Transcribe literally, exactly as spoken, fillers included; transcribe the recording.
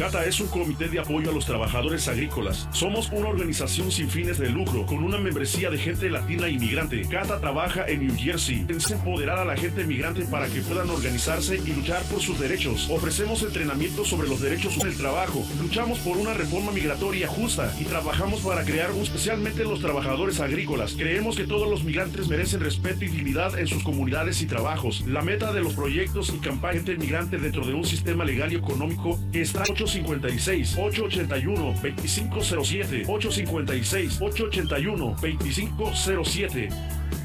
CATA es un comité de apoyo a los trabajadores agrícolas. Somos una organización sin fines de lucro, con una membresía de gente latina inmigrante. CATA trabaja en New Jersey. Es empoderar a la gente migrante para que puedan organizarse y luchar por sus derechos. Ofrecemos entrenamiento sobre los derechos del trabajo. Luchamos por una reforma migratoria justa y trabajamos para crear un, especialmente los trabajadores agrícolas. Creemos que todos los migrantes merecen respeto y dignidad en sus comunidades y trabajos. La meta de los proyectos y campañas de gente migrante dentro de un sistema legal y económico que está ocho cinco seis, ocho ocho uno, dos cinco cero siete, ocho cinco seis, ocho ocho uno, dos cinco cero siete.